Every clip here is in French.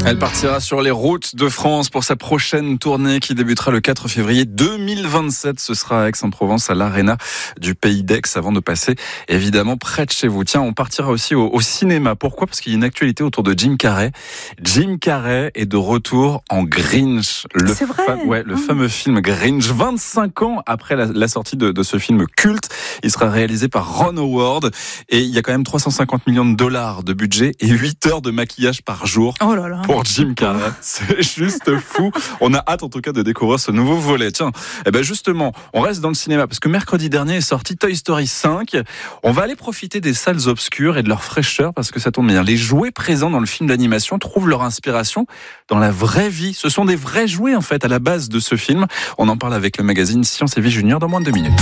Elle partira sur les routes de France pour sa prochaine tournée qui débutera le 4 février 2027. Ce sera à Aix-en-Provence, à l'Arena du Pays d'Aix, avant de passer évidemment près de chez vous. Tiens, on partira aussi au cinéma. Pourquoi ? Parce qu'il y a une actualité autour de Jim Carrey. Jim Carrey est de retour en Grinch. C'est vrai. Le fameux film Grinch. 25 ans après la sortie de ce film culte. Il sera réalisé par Ron Howard. Et il y a quand même 350 millions de dollars de budget et 8 heures de maquillage par jour. Oh là là. Pour Jim Carrey, c'est juste fou. On a hâte en tout cas de découvrir ce nouveau volet. Tiens, justement, on reste dans le cinéma parce que mercredi dernier est sorti Toy Story 5. On va aller profiter des salles obscures et de leur fraîcheur parce que ça tombe bien. Les jouets présents dans le film d'animation trouvent leur inspiration dans la vraie vie. Ce sont des vrais jouets en fait à la base de ce film. On en parle avec le magazine Science et Vie Junior dans moins de 2 minutes.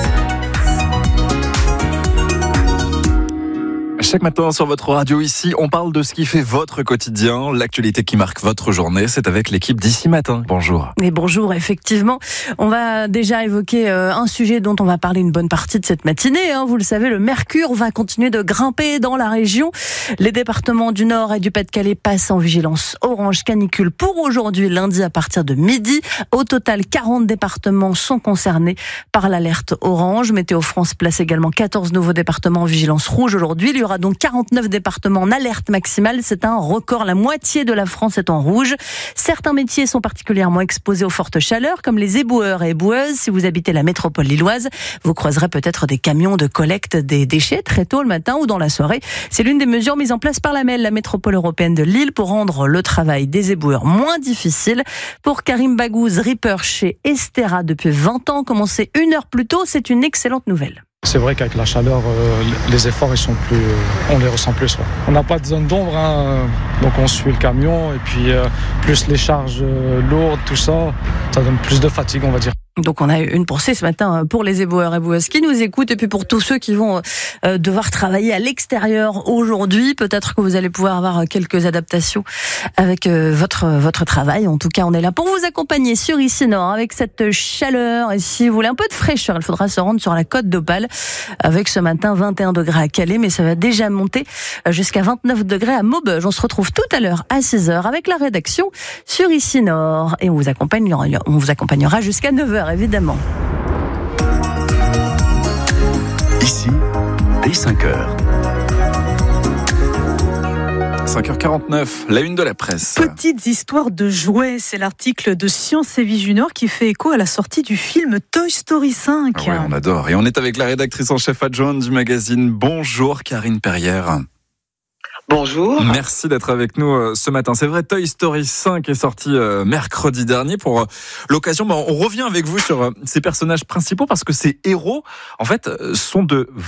Chaque matin sur votre radio ici, on parle de ce qui fait votre quotidien, l'actualité qui marque votre journée. C'est avec l'équipe d'Ici Matin. Bonjour. Et bonjour, effectivement. On va déjà évoquer un sujet dont on va parler une bonne partie de cette matinée. Vous le savez, le mercure va continuer de grimper dans la région. Les départements du Nord et du Pas-de-Calais passent en vigilance orange canicule pour aujourd'hui, lundi à partir de midi. Au total, 40 départements sont concernés par l'alerte orange. Météo France place également 14 nouveaux départements en vigilance rouge aujourd'hui. Il y aura donc 49 départements en alerte maximale. C'est un record. La moitié de la France est en rouge. Certains métiers sont particulièrement exposés aux fortes chaleurs, comme les éboueurs et éboueuses. Si vous habitez la métropole lilloise, vous croiserez peut-être des camions de collecte des déchets très tôt le matin ou dans la soirée. C'est l'une des mesures mises en place par la MEL, la métropole européenne de Lille, pour rendre le travail des éboueurs moins difficile. Pour Karim Baghouz, ripper chez Estera depuis 20 ans, commencer 1 heure plus tôt, c'est une excellente nouvelle. C'est vrai qu'avec la chaleur, les efforts on les ressent plus. Ouais. On n'a pas de zone d'ombre, donc on suit le camion et puis plus les charges lourdes, tout ça, ça donne plus de fatigue, on va dire. Donc on a eu une pensée ce matin pour les éboueurs et éboueuses qui nous écoutent et puis pour tous ceux qui vont devoir travailler à l'extérieur aujourd'hui. Peut-être que vous allez pouvoir avoir quelques adaptations avec votre travail. En tout cas, on est là pour vous accompagner sur Ici Nord avec cette chaleur. Et si vous voulez un peu de fraîcheur, il faudra se rendre sur la côte d'Opale avec ce matin 21 degrés à Calais, mais ça va déjà monter jusqu'à 29 degrés à Maubeuge. On se retrouve tout à l'heure à 6h avec la rédaction sur Ici Nord et on vous accompagnera jusqu'à 9h. Évidemment. Ici, dès 5h. 5h49, la une de la presse. Petites histoires de jouets, c'est l'article de Science et Vie Junior qui fait écho à la sortie du film Toy Story 5. Ouais, on adore. Et on est avec la rédactrice en chef adjointe du magazine. Bonjour Karine Perrière. Bonjour. Merci d'être avec nous ce matin. C'est vrai, Toy Story 5 est sorti mercredi dernier. Pour l'occasion, on revient avec vous sur ces personnages principaux parce que ces héros, en fait, sont de